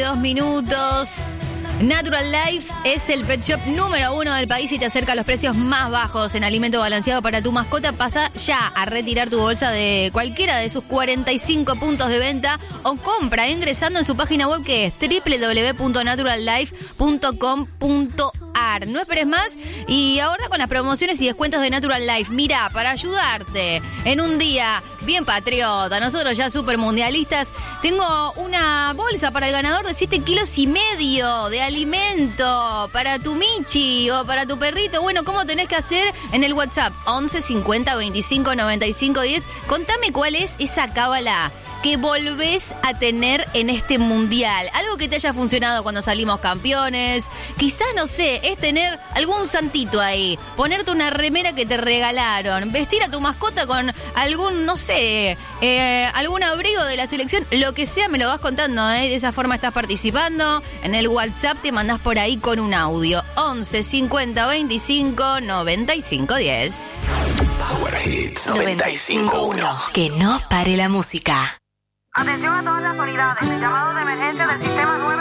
2 minutos. Natural Life es el pet shop número 1 del país y te acerca a los precios más bajos en alimento balanceado para tu mascota. Pasa ya a retirar tu bolsa de cualquiera de sus 45 puntos de venta o compra ingresando en su página web, que es www.naturallife.com.ar. No esperes más y ahorra con las promociones y descuentos de Natural Life. Mira, para ayudarte en un día bien patriota, nosotros ya super mundialistas, tengo una bolsa para el ganador de 7,5 kilos de alimento para tu Michi o para tu perrito. Bueno, ¿cómo tenés que hacer? En el WhatsApp 11 50 25 95 10. Contame cuál es esa cábala que volvés a tener en este mundial. Algo que te haya funcionado cuando salimos campeones. Quizás, no sé, es tener algún santito ahí. Ponerte una remera que te regalaron. Vestir a tu mascota con algún, no sé, algún abrigo de la selección. Lo que sea, me lo vas contando, ¿eh? De esa forma estás participando. En el WhatsApp te mandás por ahí con un audio. 11 50 25 95 10. Power Hits 95.1. Que no pare la música. Atención a todas las unidades. El llamado de emergencia del sistema 9.